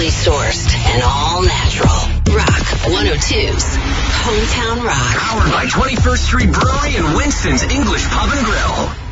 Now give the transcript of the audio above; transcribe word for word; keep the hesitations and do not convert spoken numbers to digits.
locally sourced and all natural. Rock one oh two's Hometown Rock. Powered by twenty-first Street Brewery and Winston's English Pub and Grill.